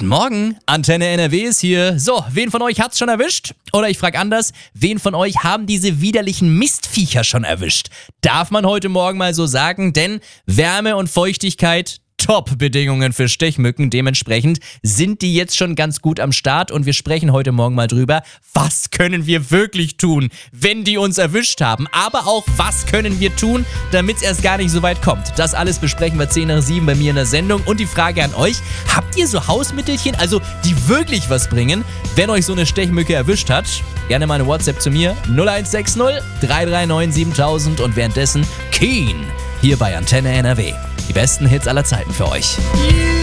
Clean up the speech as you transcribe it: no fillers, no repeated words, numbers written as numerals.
Morgen, Antenne NRW ist hier. So, wen von euch hat's schon erwischt? Oder ich frage anders, wen von euch haben diese widerlichen Mistviecher schon erwischt? Darf man heute Morgen mal so sagen, denn Wärme und Feuchtigkeit, Top-Bedingungen für Stechmücken. Dementsprechend sind die jetzt schon ganz gut am Start und wir sprechen heute Morgen mal drüber, was können wir wirklich tun, wenn die uns erwischt haben, aber auch, was können wir tun, damit es erst gar nicht so weit kommt. Das alles besprechen wir 10 nach 7 bei mir in der Sendung und die Frage an euch, habt ihr so Hausmittelchen, also die wirklich was bringen, wenn euch so eine Stechmücke erwischt hat? Gerne mal eine WhatsApp zu mir, 0160 339 7000 und währenddessen Keen hier bei Antenne NRW. Die besten Hits aller Zeiten für euch.